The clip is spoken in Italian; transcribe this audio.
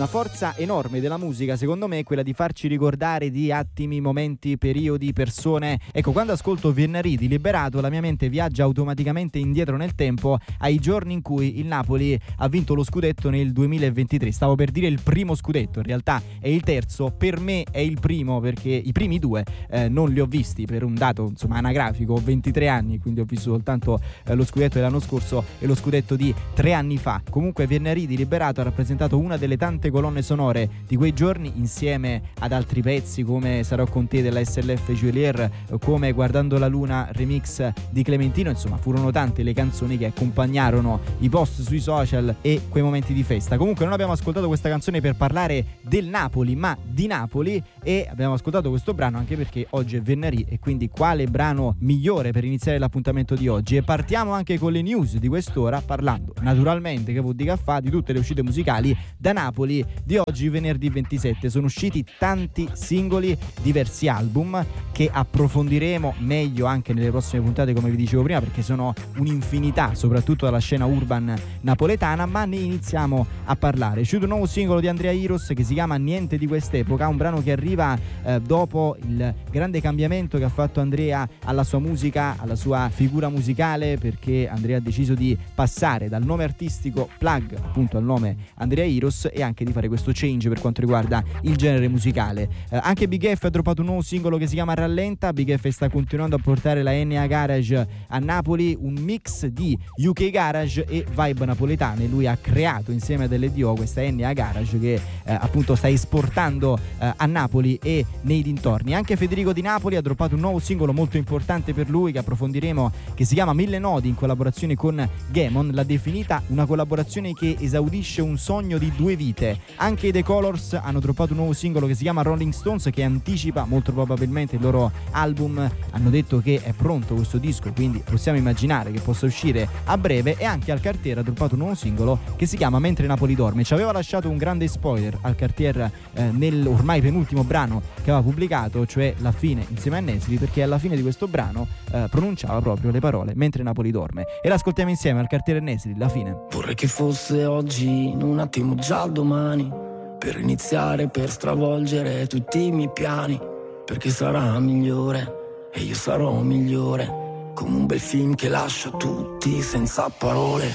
Una forza enorme della musica, secondo me, è quella di farci ricordare di attimi, momenti, periodi, persone. Ecco, quando ascolto Venerdì di Liberato, la mia mente viaggia automaticamente indietro nel tempo ai giorni in cui il Napoli ha vinto lo scudetto nel 2023. Stavo per dire il primo scudetto, in realtà è il terzo. Per me è il primo perché i primi due non li ho visti per un dato, insomma, anagrafico. Ho 23 anni, quindi ho visto soltanto lo scudetto dell'anno scorso e lo scudetto di 3 anni fa. Comunque Venerdì di Liberato ha rappresentato una delle tante colonne sonore di quei giorni, insieme ad altri pezzi come Sarò con te della SLF Julier, come Guardando la Luna remix di Clementino. Insomma, furono tante le canzoni che accompagnarono i post sui social e quei momenti di festa. Comunque non abbiamo ascoltato questa canzone per parlare del Napoli, ma di Napoli, e abbiamo ascoltato questo brano anche perché oggi è venerdì e quindi quale brano migliore per iniziare l'appuntamento di oggi. E partiamo anche con le news di quest'ora, parlando naturalmente, che vuol dire caffè, di tutte le uscite musicali da Napoli di oggi, venerdì 27. Sono usciti tanti singoli, diversi album che approfondiremo meglio anche nelle prossime puntate, come vi dicevo prima, perché sono un'infinità, soprattutto dalla scena urban napoletana, ma ne iniziamo a parlare. C'è un nuovo singolo di Andrea Iros che si chiama Niente di quest'epoca, un brano che arriva dopo il grande cambiamento che ha fatto Andrea alla sua musica, alla sua figura musicale, perché Andrea ha deciso di passare dal nome artistico Plug appunto al nome Andrea Iros e anche di fare questo change per quanto riguarda il genere musicale. Anche Big F ha droppato un nuovo singolo che si chiama Rallenta. Big F sta continuando a portare la NA Garage a Napoli, un mix di UK Garage e vibe napoletane. Lui ha creato insieme ad LDO questa NA Garage che appunto sta esportando a Napoli e nei dintorni. Anche Federico di Napoli ha droppato un nuovo singolo molto importante per lui che approfondiremo, che si chiama Mille Nodi, in collaborazione con Gamon. L'ha definita una collaborazione che esaudisce un sogno di due vite. Anche i The Colors hanno droppato un nuovo singolo che si chiama Rolling Stones, che anticipa molto probabilmente il loro album. Hanno detto che è pronto questo disco, quindi possiamo immaginare che possa uscire a breve. E anche al Cartier ha droppato un nuovo singolo che si chiama Mentre Napoli dorme. Ci aveva lasciato un grande spoiler al Cartier nel ormai penultimo brano che aveva pubblicato, cioè La fine insieme a Nesli, perché alla fine di questo brano pronunciava proprio le parole Mentre Napoli dorme. E l'ascoltiamo insieme al Cartier e Nesli, La fine. Vorrei che fosse oggi, in un attimo già domani, per iniziare, per stravolgere tutti i miei piani, perché sarà migliore e io sarò migliore, come un bel film che lascia tutti senza parole.